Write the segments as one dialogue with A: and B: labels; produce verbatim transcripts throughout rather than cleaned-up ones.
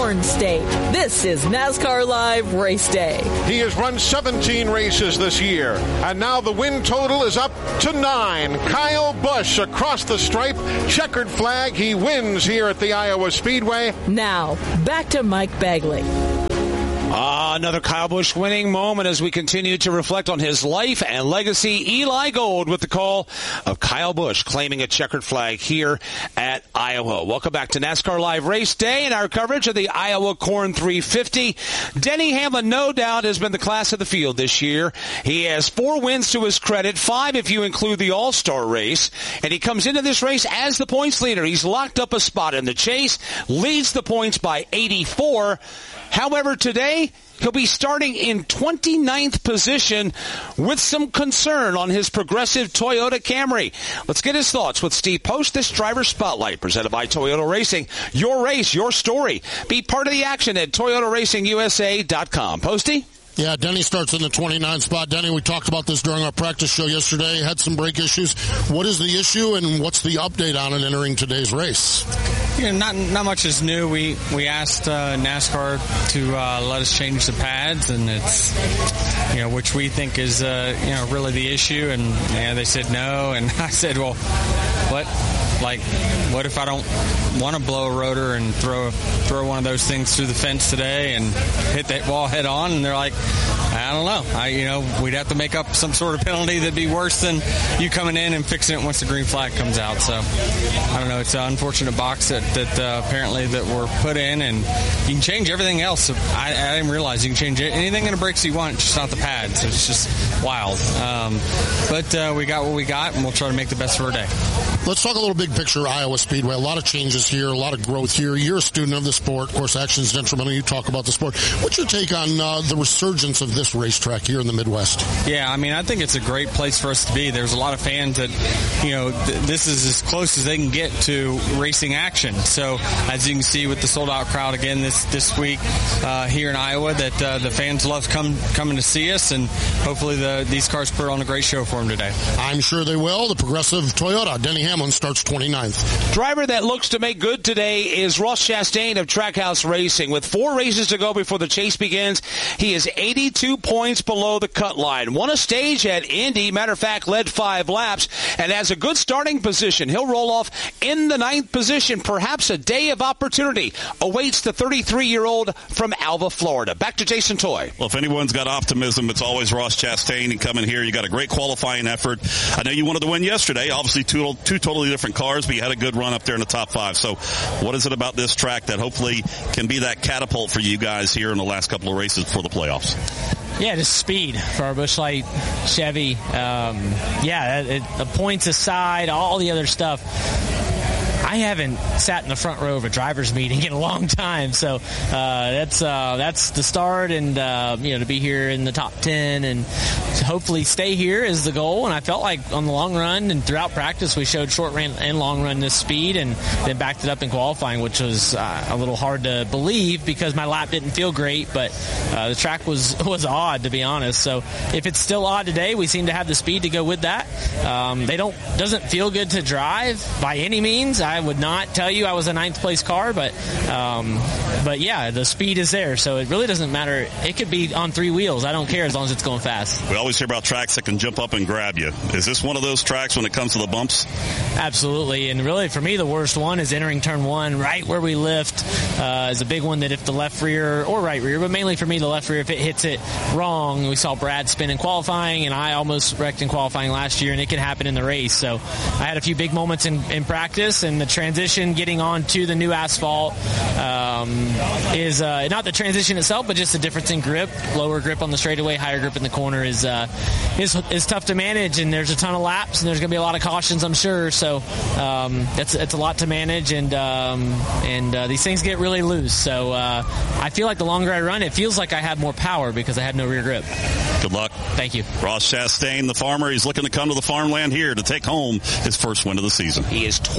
A: Corn State. This is NASCAR Live Race Day.
B: He has run seventeen races this year, and now the win total is up to nine. Kyle Busch across the stripe, checkered flag. He wins here at the Iowa Speedway.
A: Now, back to Mike Bagley.
C: Ah, another Kyle Busch winning moment as we continue to reflect on his life and legacy. Eli Gold with the call of Kyle Busch claiming a checkered flag here at Iowa. Welcome back to NASCAR Live Race Day and our coverage of the Iowa Corn three fifty. Denny Hamlin, no doubt, has been the class of the field this year. He has four wins to his credit, five if you include the All-Star race, and he comes into this race as the points leader. He's locked up a spot in the chase, leads the points by eighty-four. However, today, he'll be starting in twenty-ninth position with some concern on his progressive Toyota Camry. Let's get his thoughts with Steve Post, this Driver Spotlight, presented by Toyota Racing. Your race, your story. Be part of the action at Toyota Racing U S A dot com. Posty?
D: Yeah, Denny starts in the twenty-ninth spot. Denny, we talked about this during our practice show yesterday, had some brake issues. What is the issue, and what's the update on it entering today's race?
E: Yeah, not not much is new. We we asked uh, NASCAR to uh, let us change the pads, and it's, you know, which we think is, uh, you know, really the issue. And yeah, they said no, and I said, well, what? Like, what if I don't want to blow a rotor and throw throw one of those things through the fence today and hit that wall head on? And they're like, I don't know. I, you know, we'd have to make up some sort of penalty that'd be worse than you coming in and fixing it once the green flag comes out. So, I don't know. It's an unfortunate box that, that uh, apparently that we're put in, and you can change everything else. I, I didn't realize you can change anything in the brakes you want, just not the pads. So it's just wild. Um, but uh, we got what we got, and we'll try to make the best of our day.
D: Let's talk a little big picture Iowa Speedway. A lot of changes here, a lot of growth here. You're a student of the sport. Of course, action's detrimental. You talk about the sport. What's your take on uh, the resurgence of this racetrack here in the Midwest?
E: Yeah, I mean, I think it's a great place for us to be. There's a lot of fans that, you know, th- this is as close as they can get to racing action. So, as you can see with the sold-out crowd again this this week uh, here in Iowa, that uh, the fans love come coming to see us, and hopefully the, these cars put on a great show for them today.
D: I'm sure they will. The progressive Toyota, Denny Hamlin, starts twenty-ninth.
C: Driver that looks to make good today is Ross Chastain of Trackhouse Racing. With four races to go before the chase begins, he is eighty-two points below the cut line. Won a stage at Indy, matter of fact, led five laps, and has a good starting position. He'll roll off in the ninth position. Perhaps a day of opportunity awaits the thirty-three-year-old from Alva, Florida. Back to Jason Toy.
F: Well, if anyone's got optimism, it's always Ross Chastain. And coming here, you got a great qualifying effort. I know you wanted to win yesterday. Obviously, two, two totally different cars, but you had a good run up there in the top five. So what is it about this track that hopefully can be that catapult for you guys here in the last couple of races before the playoffs?
G: Yeah, just speed for our Busch Light Chevy. Um, yeah, it, the points aside, all the other stuff. I haven't sat in the front row of a driver's meeting in a long time, so uh, that's uh, that's the start, and uh, you know, to be here in the top ten and to hopefully stay here is the goal. And I felt like on the long run and throughout practice we showed short run and long run this speed, and then backed it up in qualifying, which was uh, a little hard to believe because my lap didn't feel great, but uh, the track was was odd, to be honest. So if it's still odd today, we seem to have the speed to go with that. Um, they don't doesn't feel good to drive by any means. I would not tell you I was a ninth place car, but um, but yeah, the speed is there, so it really doesn't matter. It could be on three wheels. I don't care as long as it's going fast.
F: We always hear about tracks that can jump up and grab you. Is this one of those tracks when it comes to the bumps?
G: Absolutely, and really for me the worst one is entering turn one, right where we lift. Uh, is a big one that if the left rear or right rear, but mainly for me the left rear, if it hits it wrong, we saw Brad spin in qualifying, and I almost wrecked in qualifying last year, and it can happen in the race. So I had a few big moments in, in practice, and the transition getting onto the new asphalt um, is uh, not the transition itself, but just the difference in grip. Lower grip on the straightaway, higher grip in the corner is uh, is is tough to manage, and there's a ton of laps, and there's going to be a lot of cautions, I'm sure. So um, that's it's a lot to manage, and um, and uh, these things get really loose. So uh, I feel like the longer I run, it feels like I have more power because I have no rear grip.
F: Good luck.
G: Thank you.
F: Ross Chastain, the farmer, he's looking to come to the farmland here to take home his first win of the season.
C: He is twenty-one.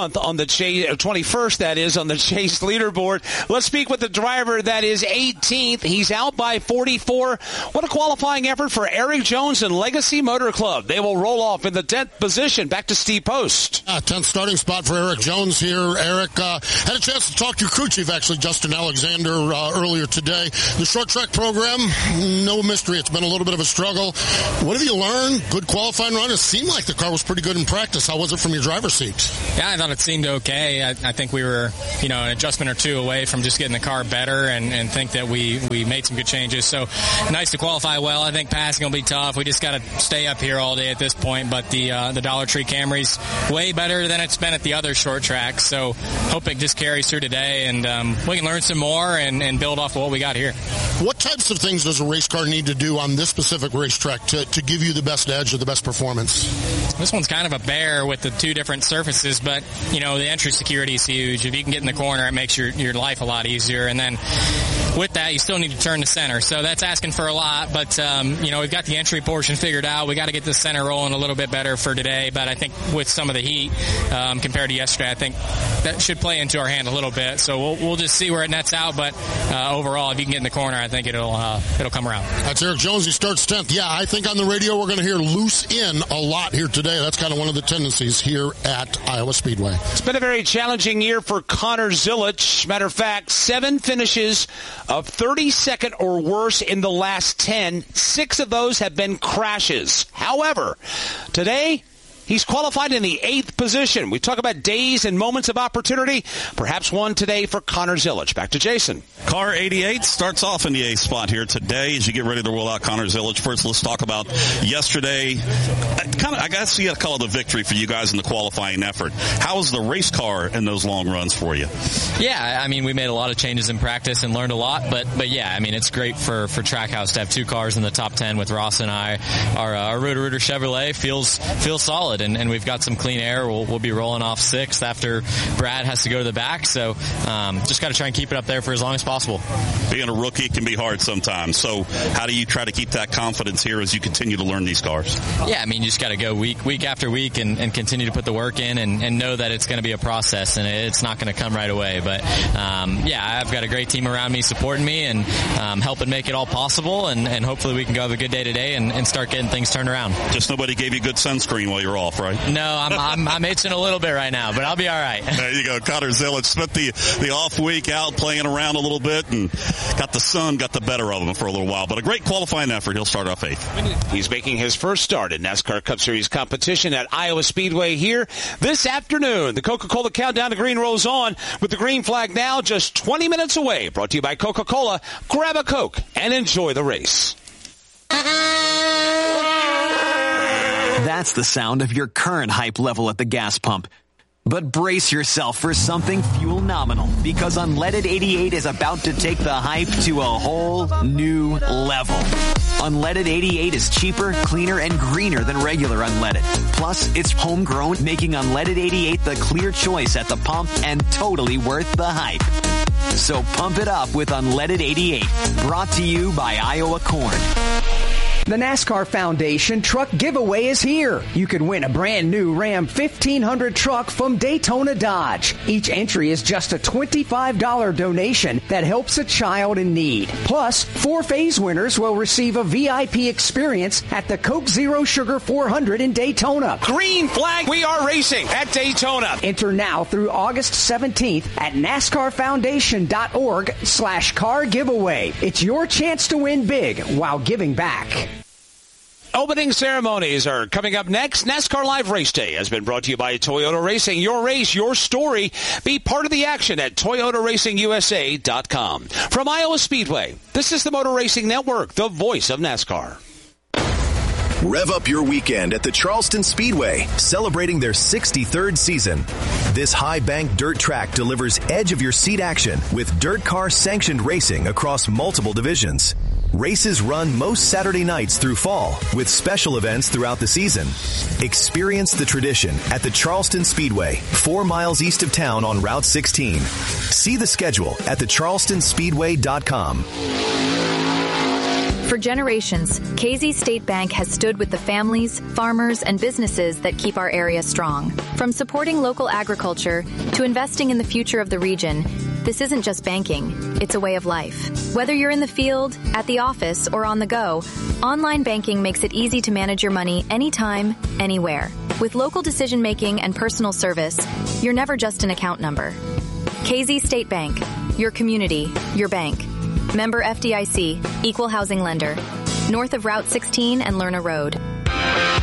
C: month on the Chase, twenty-first, that is, on the Chase leaderboard. Let's speak with the driver that is eighteenth. He's out by forty-four. What a qualifying effort for Eric Jones and Legacy Motor Club. They will roll off in the tenth position. Back to Steve Post.
D: Uh, tenth starting spot for Eric Jones here. Eric uh, had a chance to talk to your crew chief, actually, Justin Alexander, uh, earlier today. The short track program, no mystery. It's been a little bit of a struggle. What have you learned? Good qualifying run. It seemed like the car was pretty good in practice. How was it from your driver's seat?
E: Yeah, I thought it seemed okay. I, I think we were, you know, an adjustment or two away from just getting the car better, and, and think that we, we made some good changes. So nice to qualify well. I think passing will be tough. We just got to stay up here all day at this point. But the uh, the Dollar Tree Camry's way better than it's been at the other short tracks. So hope it just carries through today, and um, we can learn some more and, and build off of what we got here.
D: What types of things does a race car need to do on this specific racetrack to, to give you the best edge or the best performance?
E: This one's kind of a bear with the two different surfaces, but, you know, the entry security is huge. If you can get in the corner, it makes your, your life a lot easier. And then with that, you still need to turn to center. So that's asking for a lot, but, um, you know, we've got the entry portion figured out. We got to get the center rolling a little bit better for today, but I think with some of the heat um, compared to yesterday, I think that should play into our hand a little bit. So we'll, we'll just see where it nets out, but uh, overall, if you can get in the corner, I think it'll uh, it'll come around.
D: That's Eric Jones. He starts tenth. Yeah, I think on the radio we're going to hear loose in a lot here today. That's kind of one of the tendencies here at Iowa Speedway.
C: It's been a very challenging year for Connor Zilisch. Matter of fact, seven finishes of thirty-second or worse in the last ten. Six of those have been crashes. However, today, he's qualified in the eighth position. We talk about days and moments of opportunity. Perhaps one today for Connor Zilisch. Back to Jason.
F: Car eighty-eight starts off in the eighth spot here today as you get ready to roll out Connor Zilisch. First, let's talk about yesterday. Kind of, I guess you got to call it a victory for you guys in the qualifying effort. How was the race car in those long runs for you?
H: Yeah, I mean, we made a lot of changes in practice and learned a lot, but but yeah, I mean, it's great for, for Trackhouse to have two cars in the top ten with Ross and I. Our, uh, our Roto-Rooter Chevrolet feels feels solid, and, and we've got some clean air. We'll, we'll be rolling off sixth after Brad has to go to the back, so um, just got to try and keep it up there for as long as possible.
F: Being a rookie can be hard sometimes, so how do you try to keep that confidence here as you continue to learn these cars?
H: Yeah, I mean, you just got to go week week after week and, and continue to put the work in and, and know that it's going to be a process and it's not going to come right away. But um, yeah, I've got a great team around me supporting me and um, helping make it all possible, and, and hopefully we can go have a good day today and, and start getting things turned around.
F: Just nobody gave you good sunscreen while you were off, right?
H: No, I'm, I'm, I'm itching a little bit right now, but I'll be all right.
F: There you go. Connor Zilisch spent the, the off week out playing around a little bit and got the sun, got the better of him for a little while. But a great qualifying effort. He'll start off eighth.
C: He's making his first start in NASCAR Cup Series competition at Iowa Speedway here this afternoon. The Coca-Cola Countdown to Green rolls on with the green flag now just twenty minutes away. Brought to you by Coca-Cola. Grab a Coke and enjoy the race.
I: That's the sound of your current hype level at the gas pump. But brace yourself for something fuel nominal, because Unleaded eighty-eight is about to take the hype to a whole new level. Unleaded eighty-eight is cheaper, cleaner, and greener than regular unleaded. Plus, it's homegrown, making Unleaded eighty-eight the clear choice at the pump and totally worth the hype. So pump it up with Unleaded eighty-eight, brought to you by Iowa Corn.
J: The NASCAR Foundation Truck Giveaway is here. You can win a brand new Ram fifteen hundred truck from Daytona Dodge. Each entry is just a twenty-five dollars donation that helps a child in need. Plus, four phase winners will receive a V I P experience at the Coke Zero Sugar four hundred in Daytona.
C: Green flag, we are racing at Daytona.
J: Enter now through August seventeenth at NASCARFoundation.org slash car giveaway. It's your chance to win big while giving back.
C: Opening ceremonies are coming up next. NASCAR Live Race Day has been brought to you by Toyota Racing. Your race, your story. Be part of the action at Toyota Racing U S A dot com. From Iowa Speedway, this is the Motor Racing Network, the voice of NASCAR.
K: Rev up your weekend at the Charleston Speedway, celebrating their sixty-third season. This high-bank dirt track delivers edge-of-your-seat action with dirt car sanctioned racing across multiple divisions. Races run most Saturday nights through fall, with special events throughout the season. Experience the tradition at the Charleston Speedway, four miles east of town on Route sixteen. See the schedule at the charleston speedway dot com.
L: For generations, K Z State Bank has stood with the families, farmers, and businesses that keep our area strong. From supporting local agriculture to investing in the future of the region, this isn't just banking, it's a way of life. Whether you're in the field, at the office, or on the go, online banking makes it easy to manage your money anytime, anywhere. With local decision-making and personal service, you're never just an account number. K Z State Bank, your community, your bank. Member F D I C, Equal Housing Lender. North of Route sixteen and Lerner Road.